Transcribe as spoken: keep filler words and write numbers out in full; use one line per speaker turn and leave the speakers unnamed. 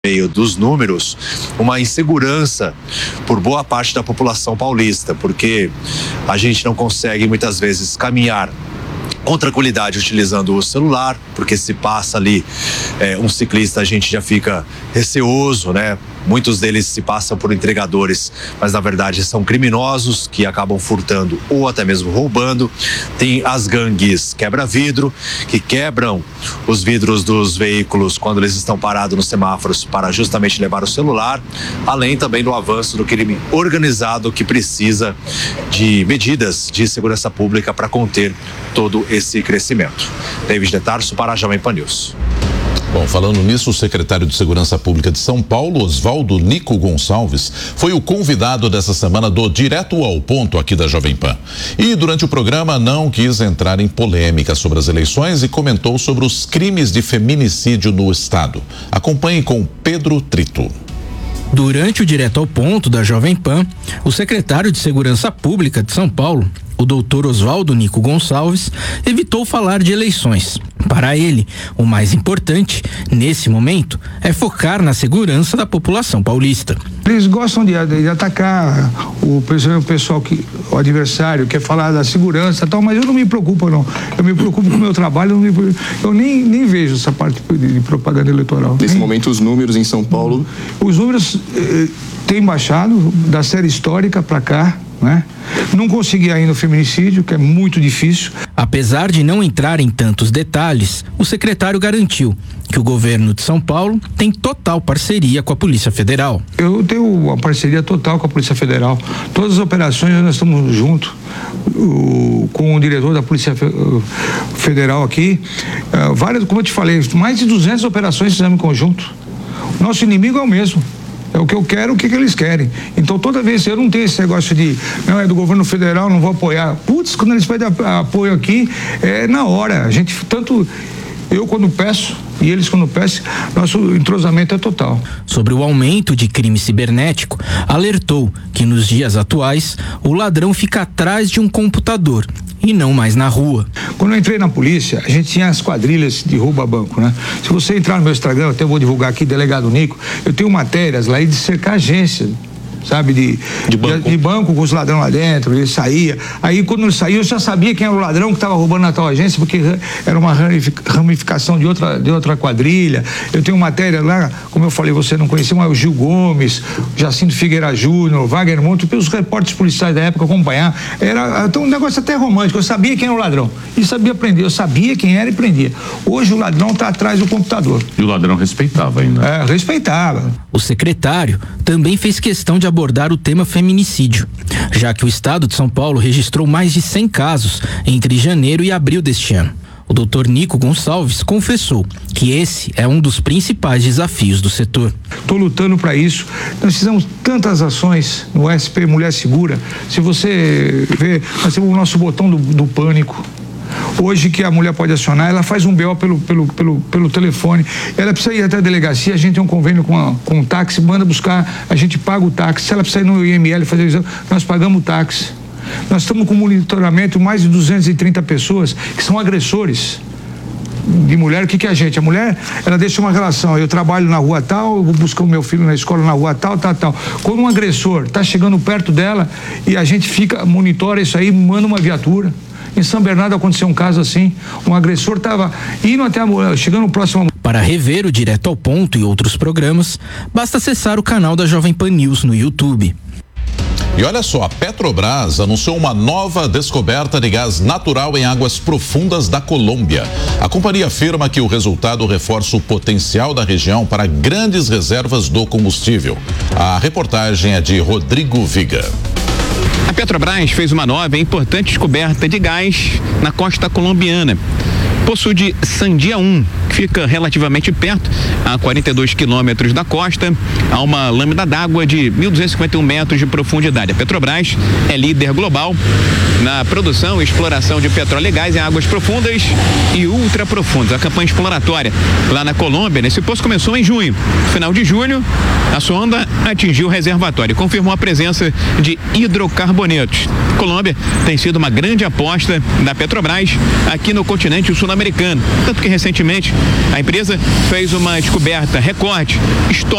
meio dos números, uma insegurança por boa parte da população paulista, porque a gente não consegue muitas vezes caminhar com tranquilidade utilizando o celular, porque se passa ali é, um ciclista, a gente já fica receoso, né? Muitos deles se passam por entregadores, mas na verdade são criminosos que acabam furtando ou até mesmo roubando. Tem as gangues quebra-vidro, que quebram os vidros dos veículos quando eles estão parados nos semáforos para justamente levar o celular, além também do avanço do crime organizado, que precisa de medidas de segurança pública para conter todo esse crescimento. David de Tarso para a Jovem Pan News.
Bom, falando nisso, o secretário de Segurança Pública de São Paulo, Oswaldo Nico Gonçalves, foi o convidado dessa semana do Direto ao Ponto aqui da Jovem Pan. E durante o programa não quis entrar em polêmica sobre as eleições e comentou sobre os crimes de feminicídio no estado. Acompanhe com Pedro Trito.
Durante o Direto ao Ponto da Jovem Pan, o secretário de Segurança Pública de São Paulo, o doutor Oswaldo Nico Gonçalves, evitou falar de eleições. Para ele, o mais importante, nesse momento, é focar na segurança da população paulista.
Eles gostam de, de atacar o, o pessoal, que, o adversário, quer falar da segurança e tal, mas eu não me preocupo, não. Eu me preocupo com o meu trabalho, eu, me, eu nem, nem vejo essa parte de, de propaganda eleitoral.
Nesse
nem,
momento, os números em São Paulo...
Os números eh, têm baixado da série histórica para cá, né? Não consegui ainda o feminicídio, que é muito difícil.
Apesar de não entrar em tantos detalhes, o secretário garantiu que o governo de São Paulo tem total parceria com a Polícia Federal.
Eu tenho uma parceria total com a Polícia Federal. Todas as operações nós estamos juntos o, com o diretor da Polícia Federal aqui. Uh, várias, como eu te falei, mais de duzentas operações fizemos em conjunto. Nosso inimigo é o mesmo. É o que eu quero, o que, que eles querem. Então, toda vez, eu não tenho esse negócio de, não, é do governo federal, não vou apoiar. Putz, quando eles pedem apoio aqui, é na hora. A gente, tanto eu quando peço e eles quando pedem, nosso entrosamento é total.
Sobre o aumento de crime cibernético, alertou que nos dias atuais, o ladrão fica atrás de um computador e não mais na rua.
Quando eu entrei na polícia, a gente tinha as quadrilhas de roubo a banco, né? Se você entrar no meu Instagram, eu até vou divulgar aqui, Delegado Nico, eu tenho matérias lá de cercar agência, sabe, de, de, banco. de, de banco com os ladrões lá dentro, ele saía. Aí quando ele saía, eu já sabia quem era o ladrão que estava roubando na tal agência, porque era uma ramificação de outra, de outra quadrilha. Eu tenho matéria lá, como eu falei, você não conhecia, mas o Gil Gomes, Jacinto Figueira Júnior, Wagner Monte, os repórteres policiais da época acompanhar. Era então, um negócio até romântico. Eu sabia quem era o ladrão e sabia prender. Eu sabia quem era e prendia. Hoje o ladrão está atrás do computador.
E o ladrão respeitava ainda.
É, respeitava.
O secretário também fez questão de abordar o tema feminicídio, já que o estado de São Paulo registrou mais de cem casos entre janeiro e abril deste ano. O doutor Nico Gonçalves confessou que esse é um dos principais desafios do setor.
Estou lutando para isso. Nós fizemos tantas ações no S P Mulher Segura. Se você vê, nós temos o nosso botão do, do pânico. Hoje que a mulher pode acionar, ela faz um B O pelo, pelo, pelo, pelo telefone, ela precisa ir até a delegacia, a gente tem um convênio com, a, com o táxi, manda buscar, a gente paga o táxi. Se ela precisar ir no I M L fazer o exame, nós pagamos o táxi. Nós estamos com monitoramento mais de duzentas e trinta pessoas que são agressores de mulher. O que que é a gente? A mulher, ela deixa uma relação, eu trabalho na rua tal, eu vou buscar o meu filho na escola na rua tal, tal, tal. Quando um agressor está chegando perto dela e a gente fica, monitora isso aí, manda uma viatura. Em São Bernardo aconteceu um caso assim, um agressor estava indo até a mulher, chegando próximo.
Para rever o Direto ao Ponto e outros programas, basta acessar o canal da Jovem Pan News no YouTube.
E olha só, a Petrobras anunciou uma nova descoberta de gás natural em águas profundas da Colômbia. A companhia afirma que o resultado reforça o potencial da região para grandes reservas do combustível. A reportagem é de Rodrigo Viga.
A Petrobras fez uma nova e importante descoberta de gás na costa colombiana. Poço de Sandia um, que fica relativamente perto, a quarenta e dois quilômetros da costa, há uma lâmina d'água de mil duzentos e cinquenta e um metros de profundidade. A Petrobras é líder global na produção e exploração de petróleo e gás em águas profundas e ultra profundas. A campanha exploratória lá na Colômbia, nesse poço, começou em junho. No final de julho, A sonda atingiu o reservatório e confirmou a presença de hidrocarbonetos. Colômbia tem sido uma grande aposta da Petrobras aqui no continente sul-americano, tanto que recentemente a empresa fez uma descoberta recorde histórica